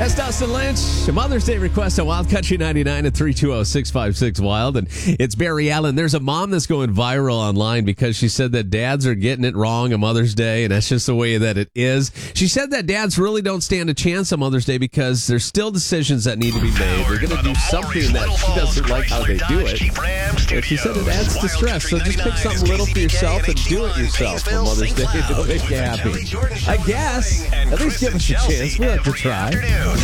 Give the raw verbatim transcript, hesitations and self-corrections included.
That's Dustin Lynch. A Mother's Day request on Wild Country ninety-nine at three two zero, six five six, wild. And it's Barry Allen. There's a mom that's going viral online because she said that dads are getting it wrong on Mother's Day, and that's just the way that it is. She said that dads really don't stand a chance on Mother's Day because there's still decisions that need to be made. They're going to do something that she doesn't like how they do it. And she said it adds to stress, so just pick something little for yourself and do it yourself on Mother's Day. It'll make you happy. I guess. At least give us a chance. We like to try.